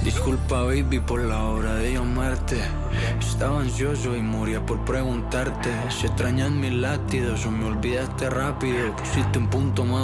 Disculpa baby por la hora de llamarte. Estaba ansioso y moría por preguntarte. Se extrañan mis latidos o me olvidaste rápido. Pusiste un punto más